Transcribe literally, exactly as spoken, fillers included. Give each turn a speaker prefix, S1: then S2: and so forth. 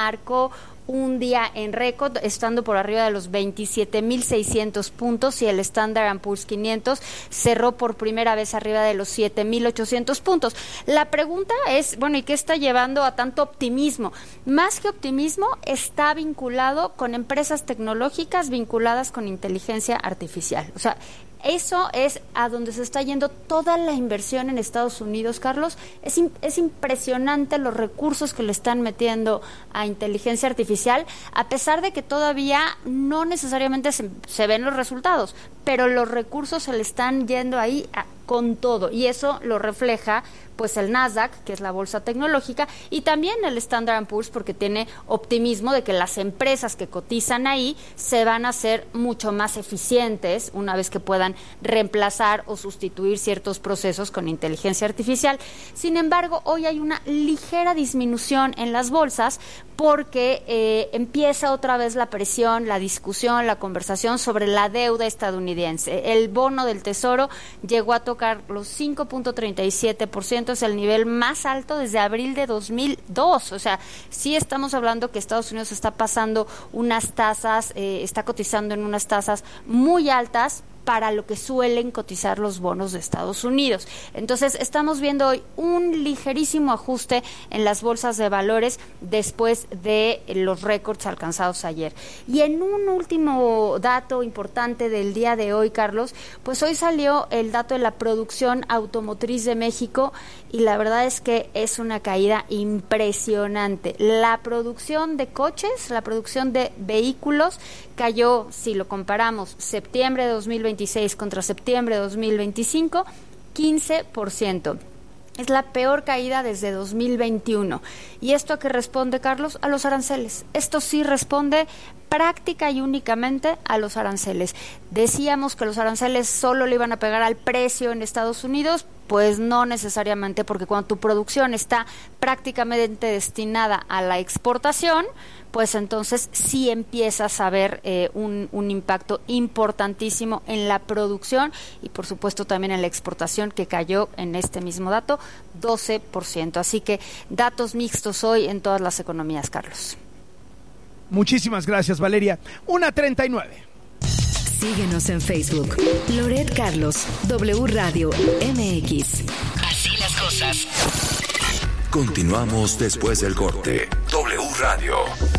S1: marcó un día en récord, estando por arriba de los veintisiete mil seiscientos puntos, y el Standard and Poor's quinientos cerró por primera vez arriba de los siete mil ochocientos puntos. La pregunta es, bueno, ¿y qué está llevando a tanto optimismo? Más que optimismo, está vinculado con empresas tecnológicas vinculadas con inteligencia artificial. O sea, eso es a donde se está yendo toda la inversión en Estados Unidos, Carlos. Es, in, es impresionante los recursos que le están metiendo a inteligencia artificial, a pesar de que todavía no necesariamente se, se ven los resultados, pero los recursos se le están yendo ahí a, con todo, y eso lo refleja pues el Nasdaq, que es la bolsa tecnológica, y también el Standard and Poor's, porque tiene optimismo de que las empresas que cotizan ahí se van a hacer mucho más eficientes una vez que puedan reemplazar o sustituir ciertos procesos con inteligencia artificial. Sin embargo, hoy hay una ligera disminución en las bolsas porque eh, empieza otra vez la presión, la discusión, la conversación sobre la deuda estadounidense. El bono del Tesoro llegó a tocar los cinco punto treinta y siete por ciento, es el nivel más alto desde abril de dos mil dos. O sea, sí estamos hablando que Estados Unidos está pasando unas tasas, eh, está cotizando en unas tasas muy altas para lo que suelen cotizar los bonos de Estados Unidos. Entonces, estamos viendo hoy un ligerísimo ajuste en las bolsas de valores después de los récords alcanzados ayer. Y en un último dato importante del día de hoy, Carlos, pues hoy salió el dato de la producción automotriz de México, y la verdad es que es una caída impresionante. La producción de coches, la producción de vehículos cayó, si lo comparamos, septiembre de dos mil veintiséis contra septiembre de dos mil veinticinco, quince por ciento. Es la peor caída desde dos mil veintiuno. ¿Y esto a qué responde, Carlos? A los aranceles. Esto sí responde práctica y únicamente a los aranceles. Decíamos que los aranceles solo le iban a pegar al precio en Estados Unidos, pues no necesariamente, porque cuando tu producción está prácticamente destinada a la exportación, pues entonces sí empiezas a ver eh, un, un impacto importantísimo en la producción y por supuesto también en la exportación, que cayó en este mismo dato doce por ciento. Así que datos mixtos hoy en todas las economías, Carlos.
S2: Muchísimas gracias, Valeria. una treinta y nueve.
S3: Síguenos en Facebook. Loret Carlos, W Radio M X.
S4: Así las cosas.
S5: Continuamos después del corte. W Radio.